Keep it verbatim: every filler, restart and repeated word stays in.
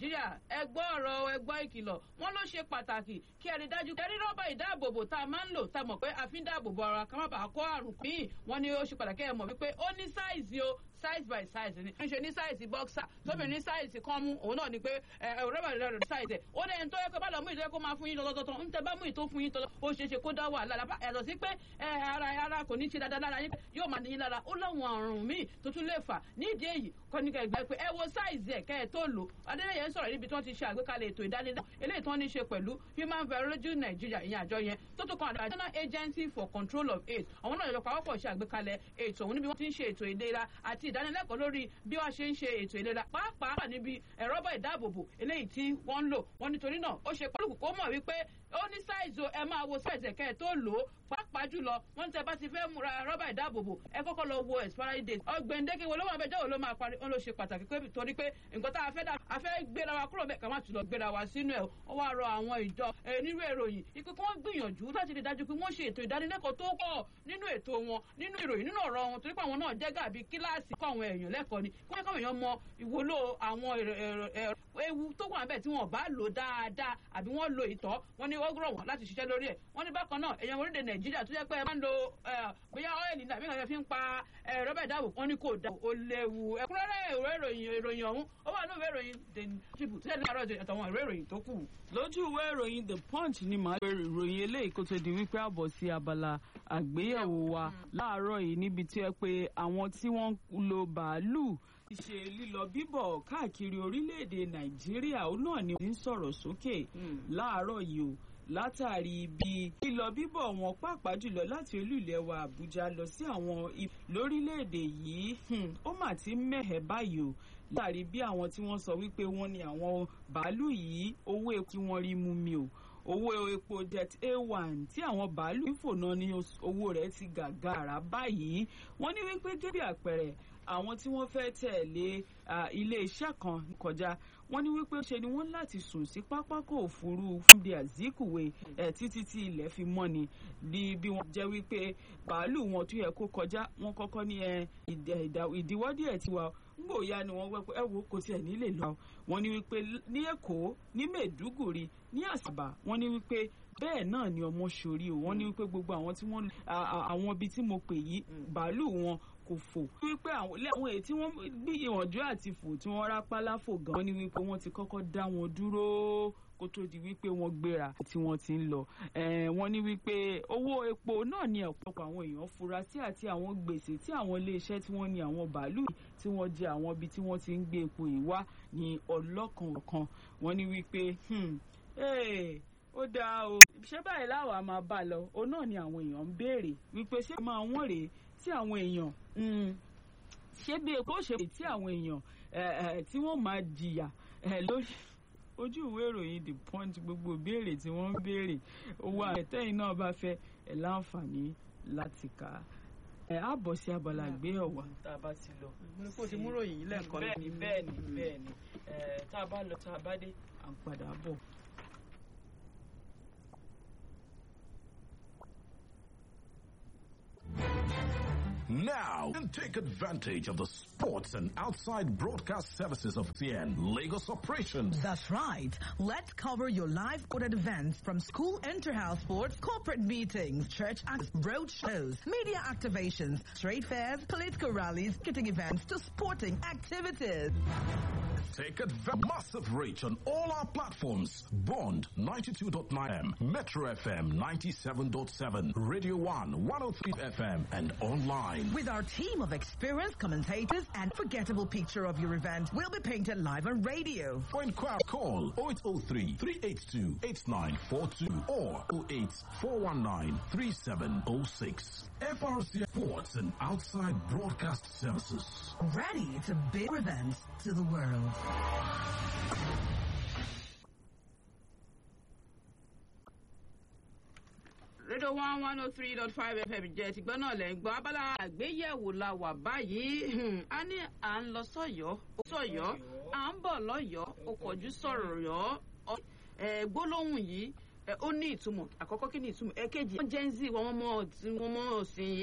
Nàìjíríà ẹ gbọ́ ọ̀rọ̀ ẹ gbọ́ ìkìlọ̀ wọ́n ló ṣe pàtàkì kí ẹ rí dájú pé rí rọ́bà ìdáàbòbò tá a máa ń lò tá a mọ̀ pé a fi ń dáàbòbò ara ká má bàa kó àrùn míì wọ́n ní ó ṣe pàtàkì ẹ mọ̀ wípé ó ní sáìzì o size by size ni ń ṣe ní sáìzì boxer tóbi ní sáìzì kan mú òun náà ni pé rọ́bà ìdáàbòbò sáìzì ẹ̀ ó ní ẹni tó yẹ kó bá lọ mú ìtọ́ yẹ kó máa fún yín tọ́tọ́tọ́ ń tẹ bá mú ìtọ́ fún yín tọ́tọ́ ó ṣeé ṣe kó dá wàhálà lápá ẹ̀rọ sí pé ara ara kò ní ṣe dáadáa lára yín yóò máa níyín lára ó láwọn àrùn míì tó tún lè fà nídìí èyí kọ́ ní kẹ́gbẹ́ pé ẹ wo sáìzì ẹ̀ kẹ́ ẹ tó lò Adélẹ́yẹ ń sọ̀rọ̀ níbi tí wọ́n ti ṣe àgbékalẹ̀ ètò ìdánilẹ́kọ̀ọ́ eléyìí tí wọ́n ní ṣe pẹ̀lú Human Virology Nigeria ìyẹn àjọ yẹn tó tún kan National Agency for Control of AIDS àwọn náà lọ́pọ̀ àwọ̀pọ̀ ṣe àgbékalẹ̀ ètò òun níbi wọ́n ti ń ṣe ètò ìlera àti ìdánilẹ́kọ̀ọ́ lórí bí wọ́n ṣe ń ṣe ètò ìlera pàápàá níbi rọ́bà ìdáàbòbò eléyìí tí wọ́n ń lò wọ́n nítorí náà ó ṣe pẹ̀lú kó mọ̀ wípé ó ní sáìzì ẹ máa wo sáìzì ẹ̀kẹ́ ẹ̀ tó lò ó pàápàá jùlọ wọ́n tẹ bá ti fẹ́ múra rọ́bà ìdáàbòbò ẹ kọ́kọ́ lọ wo expiry date ọgbẹ̀ndẹ́kẹ́ wo ló wà bẹ́jọ́ wo ló máa parí ó ló ṣe pàtàkì pé torí pé nǹkan tá a fẹ́ dà a fẹ́ gbéra wa kúrò bẹ́ẹ̀ ká má tún lọ gbéra wa sínú ẹ̀ ó wá rọ àwọn ìjọ nírú ìròyìn ikú kí wọ́n gbìyànjú láti rí dájú pé wọ́n ṣe ètò ìdánilẹ́kọ̀ọ́ tó pọ̀ nínú ètò wọn nínú ìròyìn nínú ọ̀rọ̀ wọn torí pé àwọn náà jẹ́ gàbí kíláàsì kọ́ àwọn èèyàn lẹ́kọ̀ọ́ ni kí wọ́n káwọn èèyàn mọ ìwúlò àwọn ewu tó wà bẹ́ẹ̀ tí wọ́n bá lò dáadáa àbí wọ́n lo ìtọ́ wọn ni wọ́n gbọ́dọ̀ wọ́n láti ṣiṣẹ́ lórí ẹ̀ wọ́n ní bákan náà èèyàn orílẹ̀ Nàìjíríà tó jẹ́ pé ẹ máa ń lo bóyá ọ́ìlì náà bí wọ́n fi ń pa rọ́bà ìdáàbò wọn ní kò dá o léwu ẹ̀kúnrẹ́rẹ́ ìwé ìròyìn ìròyìn ọ̀hún ó wà ní ìwé ìròyìn The Tribune tẹ́lẹ̀ àárọ̀ àtàwọn ìwé ìròyìn tó kù. lójú ìwé ìròyìn The Punch ni màá bẹ̀rẹ̀ ìròyìn eléyìí kó tó di wípé àbọ̀ sí abala àgbéyẹ̀wò wa láàárọ̀ yìí níbi tí ẹ pé àwọn tí wọ́n ń lo bàálù ṣe lílọ bíbọ̀ káàkiri orílẹ̀-èdè Nàìjíríà ó náà ni wọ́n ń sọ̀rọ̀ sókè láàárọ̀ yìí o látàrí bí lílọ bíbọ̀ wọn pàápàá jùlọ láti olú ilẹ̀ wa Àbújá lọ sí àwọn lórílẹ̀-èdè yìí ó mà ti mẹ́hẹ̀ báyìí o látàrí bí àwọn tí wọ́n sọ wípé wọ́n ní àwọn bàálù yìí owó epo kí wọ́n rí mú mi o owó epo jet A one tí àwọn bàálù ń fò náà ní owó rẹ̀ ti gàgàrà báyìí wọ́n ní wípé gẹ́gẹ́ bí àpẹẹrẹ àwọn tí wọ́n fẹ́ tẹ̀lé ilé iṣẹ́ kan kọjá wọ́n ní wípé ṣe ni wọ́n láti sùn sí pápákọ̀ òfurufú Nnamdi Azikiwe ẹ̀ títí tí ilẹ̀ fi mọ́ ni bí wọ́n jẹ́ wípé bàálù wọn tó yẹ kó kọjá wọ́n kọ́kọ́ ní ìdíwọ́ díẹ̀ tiwa ngbòòyà ni wọ́n wẹ́pẹ́ ẹ wo kò tiẹ̀ nílé lọ wọ́n ní wípé ní Èkó ní Maiduguri ní Àsàbà wọ́n ní wípé bẹ́ẹ̀ náà ni ọmọ ṣorí o wọ́n ní wípé gbogbo àwọn tí wọ́n àwọn ibi tí mo pè yìí bàálù wọn kò fò wípé àwọn èyí tí wọ́n gbìyànjú àti fò tí wọ́n rápálá fò gan wọ́n ní wípé wọ́n ti kọ́kọ́ dá wọn dúró kó tó di wípé wọ́n gbéra tí wọ́n ti ń lọ wọ́n ní wípé owó epo náà ni ọ̀pọ̀lọpọ̀ àwọn èèyàn fura sí àti àwọn gbèsè tí àwọn iléeṣẹ́ tí wọ́n ní àwọn bàálù tí wọ́n jẹ àwọn ibi tí wọ́n ti ń gbé epo yìí wá ní ọlọ́kan-ò-kan wọ́n ní wípé ó dáa o ṣé báyìí láwa máa bá lọ òun náà ni àwọn èèyàn ń béèrè wípé ṣé máa wọ́n rèé tí àwọn èèyàn ṣé bí epo ṣe pè tí àwọn èèyàn tí wọ́n máa jìyà lórí ojú ìwé ìròyìn The Punch gbogbo béèrè tí wọ́n ń béèrè owó àtẹ̀yìn náà bá fẹ́ ẹ̀ láǹfààní láti kà á ẹ̀ á bọ̀ sí abala àgbéyẹ̀wò tá a bá ti lọ. kó o ti mú ròyìn yìí lẹ́ẹ̀kan. bẹ́ẹ̀ni bẹ́ẹ̀ni bẹ́ẹ̀ni tá a bá lọ tá a bá dé à ń padà bọ̀. Now, and take advantage of the sports and outside broadcast services of T N Lagos operations. That's right. Let's cover your live ordered events from school inter-house sports, corporate meetings, church acts, road shows, media activations, trade fairs, political rallies, ticketing events to sporting activities. Take advantage massive reach on all our platforms. Bond ninety-two point nine F M, Metro F M ninety-seven point seven, Radio one one oh three F M, and online. With our team of experienced commentators and forgettable picture of your event will be painted live on radio. For inquiry, call oh eight oh three, three eight two, eight nine four two or oh eight four one nine, three seven oh six. F R C Sports and Outside Broadcast Services. Ready to bring events to the world. Radio one one oh three point five F M jẹ́ ti gbọ́ náà lẹ́ ń gbọ́ abala àgbéyẹ̀wò la wà báyìí a ní à ń lọ sọ́yọ́ sọ́yọ́ à ń bọ̀ lọ́yọ́ ó kọjú sọ̀rọ̀ yọ́ gbólóhùn yìí ó ní ìtumọ̀ àkọ́kọ́ kí ni ìtumọ̀ ẹ̀kejì wọ́n jẹ́ ń zí wọ́n mọ̀ sí